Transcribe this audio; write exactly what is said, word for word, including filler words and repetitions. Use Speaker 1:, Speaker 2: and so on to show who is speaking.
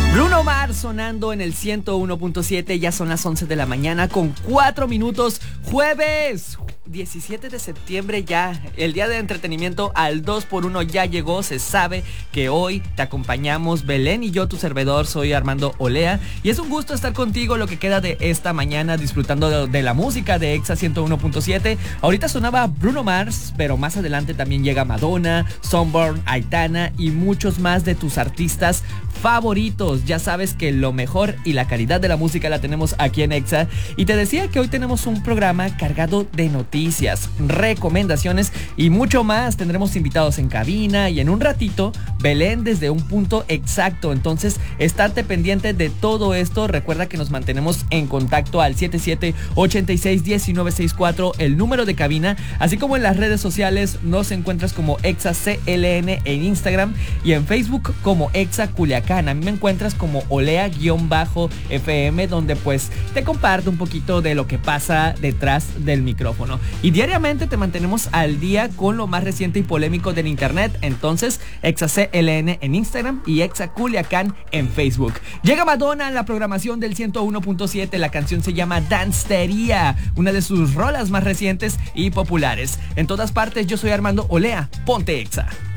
Speaker 1: Bruno Mars sonando en el ciento uno punto siete, ya son las once de la mañana con cuatro minutos, jueves diecisiete de septiembre ya, el día de entretenimiento al dos por uno ya llegó, se sabe que hoy te acompañamos Belén y yo, tu servidor, soy Armando Olea y es un gusto estar contigo lo que queda de esta mañana disfrutando de, de la música de Exa ciento uno punto siete. Ahorita sonaba Bruno Mars, pero más adelante también llega Madonna, Sunburn, Aitana y muchos más de tus artistas favoritos. Ya sabes que lo mejor y la calidad de la música la tenemos aquí en Exa. Y te decía que hoy tenemos un programa cargado de noticias, recomendaciones y mucho más. Tendremos invitados en cabina y en un ratito Belén desde un punto exacto. Entonces, estate pendiente de todo esto. Recuerda que nos mantenemos en contacto al siete siete ocho seis uno nueve seis cuatro, el número de cabina, así como en las redes sociales nos encuentras como Exa C L N en Instagram y en Facebook como Exa Culiacán. A mí me encuentras como Olea-F M, donde pues te comparto un poquito de lo que pasa detrás del micrófono. Y diariamente te mantenemos al día con lo más reciente y polémico del internet. Entonces, Exa C L N en Instagram y Exa Culiacán en Facebook. Llega Madonna en la programación del ciento uno punto siete. La canción se llama Dancetería, una de sus rolas más recientes y populares. En todas partes, yo soy Armando Olea. Ponte Exa.